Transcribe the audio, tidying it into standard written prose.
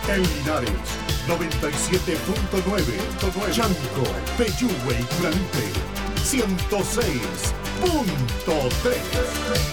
En Linares, 97.9. Chanco, Peyúgue y Planite, 106.3.